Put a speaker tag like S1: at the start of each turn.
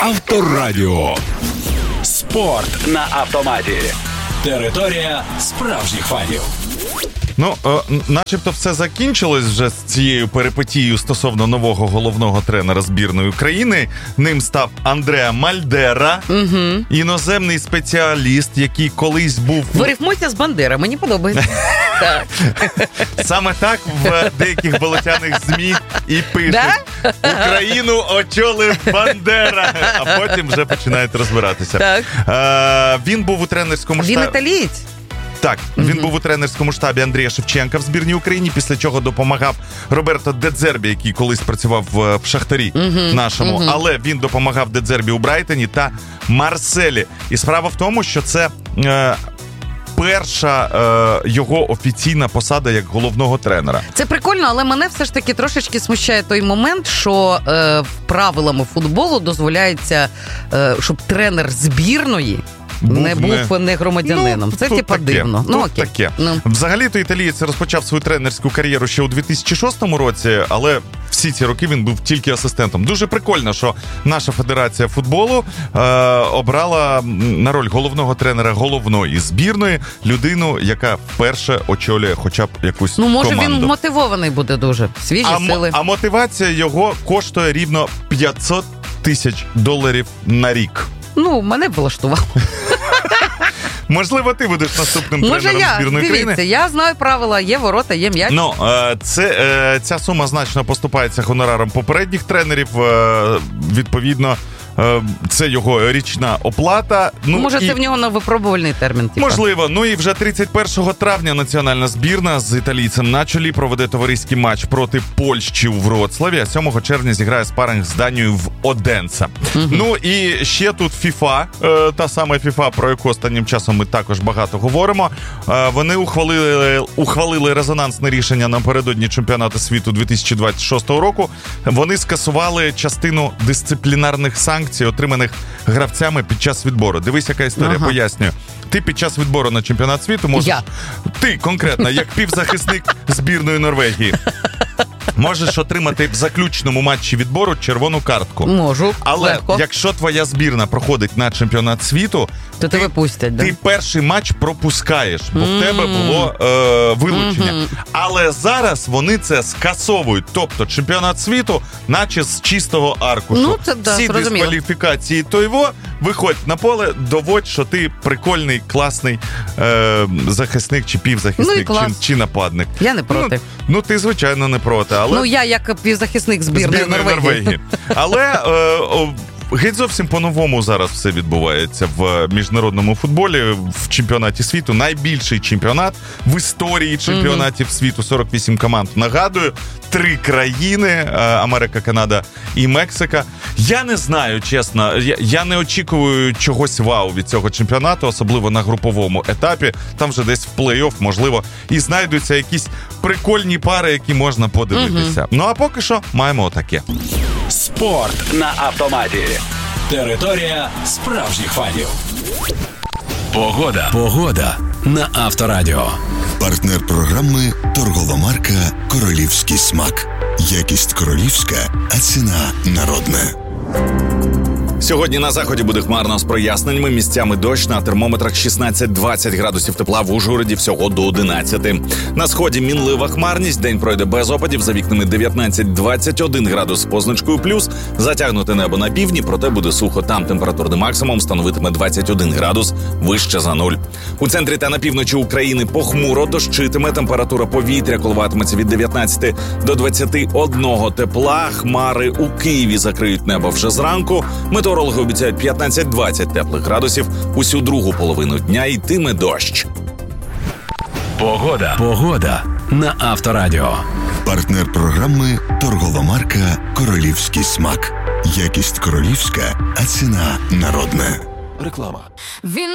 S1: Авторадіо. Спорт на автоматі. Територія справжніх фанів.
S2: Ну, начебто все закінчилось вже з цією перипетією стосовно нового головного тренера збірної України. Ним став Андреа Мальдера, іноземний спеціаліст, який колись був...
S3: Ви рифмуйте з Бандера, мені подобається. Так.
S2: Саме так в деяких болотяних ЗМІ і пишуть. Україну очолив Бандера, а потім вже починають розбиратися.
S3: Так.
S2: Він був у тренерському штабі...
S3: Він італієць?
S2: Так, він був у тренерському штабі Андрія Шевченка в збірній Україні, після чого допомагав Роберто Де Дзербі, який колись працював в Шахтарі нашому, але він допомагав Де Дзербі у Брайтоні та Марселі. І справа в тому, що це перша його офіційна посада як головного тренера.
S3: Це прикольно, але мене все ж таки трошечки смущає той момент, що правилами футболу дозволяється, щоб тренер збірної не був не громадянином. Це типа дивно. Ну, окей.
S2: Таке. Взагалі-то італієць розпочав свою тренерську кар'єру ще у 2006 році, але всі ці роки він був тільки асистентом. Дуже прикольно, що наша федерація футболу обрала на роль головного тренера головної збірної людину, яка вперше очолює хоча б якусь команду.
S3: Ну, може, він мотивований буде дуже. Свіжі сили.
S2: А мотивація його коштує рівно $500 тисяч на рік.
S3: Ну, мене б влаштувало.
S2: Можливо, ти будеш наступним тренером збірної країни.
S3: Дивіться, я знаю правила, є ворота, є м'яч.
S2: Ну, ця сума значно поступається гонорарам попередніх тренерів. Відповідно, це його річна оплата. Ну,
S3: може, це в нього на випробувальний термін. Типа.
S2: Можливо. Ну і вже 31 травня національна збірна з італійцем на чолі проведе товариський матч проти Польщі у Вроцлаві, а 7 червня зіграє спаринг з Данією в Оденсе. Ну і ще тут FIFA, та сама FIFA, про яку останнім часом ми також багато говоримо. Вони ухвалили резонансне рішення напередодні чемпіонату світу 2026 року. Вони скасували частину дисциплінарних санкцій, отриманих гравцями під час відбору. Дивись, яка історія, пояснюю. Ти під час відбору на чемпіонат світу можеш... Ти конкретно, як півзахисник збірної Норвегії, можеш отримати в заключному матчі відбору червону картку.
S3: Можу,
S2: але
S3: легко.
S2: Якщо твоя збірна проходить на чемпіонат світу,
S3: то тебе пустять,
S2: ти перший матч пропускаєш, бо в тебе було вилучення. Але зараз вони це скасовують. Тобто чемпіонат світу наче з чистого аркушу.
S3: Ну, це, да,
S2: всі дискваліфікації виходь на поле, доводь, що ти прикольний, класний захисник чи півзахисник, чи нападник.
S3: Я не проти.
S2: Ну, ти, звичайно, не проти. Але...
S3: Ну, я як півзахисник збірної Норвегії.
S2: Але геть зовсім по-новому зараз все відбувається в міжнародному футболі, в чемпіонаті світу. Найбільший чемпіонат в історії чемпіонатів світу, 48 команд. Нагадую, 3 країни, Америка, Канада і Мексика. Я не знаю, чесно, я не очікую чогось вау від цього чемпіонату, особливо на груповому етапі. Там вже десь в плей-офф, можливо, і знайдуться якісь прикольні пари, які можна подивитися. Ну, а поки що маємо отаке.
S1: Спорт на автоматі. Територія справжніх фанів. Погода на Авторадіо.
S4: Партнер програми торгова марка «Королівський смак». Якість королівська, а ціна народна.
S2: Сьогодні на заході буде хмарно з проясненнями, місцями дощ, на термометрах 16-20 градусів тепла, в Ужгороді всього до 11. На сході мінлива хмарність, день пройде без опадів, за вікнами 19-21 градус з позначкою плюс, затягнуте небо на півдні, проте буде сухо, там температурний максимум становитиме 21 градус, вище за 0. У центрі та на півночі України похмуро, дощитиме, температура повітря коливатиметься від 19 до 21 тепла, хмари у Києві закриють небо вже зранку, метеорологи обіцяють 15-20 теплих градусів, усю другу половину дня йтиме дощ.
S1: Погода на Авторадіо.
S4: Партнер програми торгова марка «Королівський смак». Якість королівська, а ціна народна.
S1: Реклама.